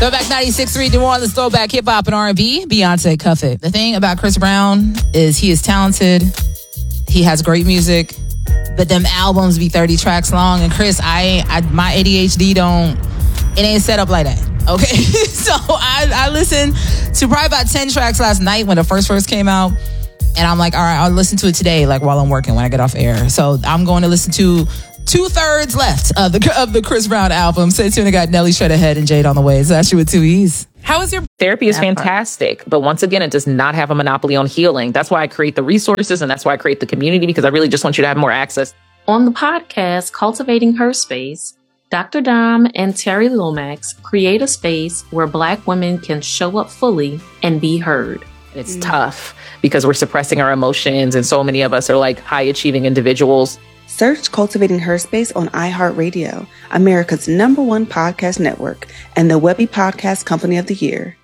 Throwback 96.3 New Orleans, throwback hip hop and R&B. Beyonce, cuff it. The thing about Chris Brown is he is talented. He has great music, but them albums be 30 tracks long. And Chris, my ADHD it ain't set up like that. Okay, so I listened to probably about 10 tracks last night when the first came out. And I'm like, all right, I'll listen to it today, like while I'm working when I get off air. So I'm going to listen to 2/3 left of the Chris Brown album. Stay tuned. I got Nelly Shredderhead and Jade on the way. It's actually with 2 E's. How is your therapy? Is fantastic, but once again, it does not have a monopoly on healing. That's why I create the resources, and that's why I create the community, because I really just want you to have more access. On the podcast, Cultivating Her Space, Dr. Dom and Terry Lomax create a space where Black women can show up fully and be heard. It's tough because we're suppressing our emotions, and so many of us are like high achieving individuals. Search Cultivating Her Space on iHeartRadio, America's #1 podcast network, and the Webby Podcast Company of the Year.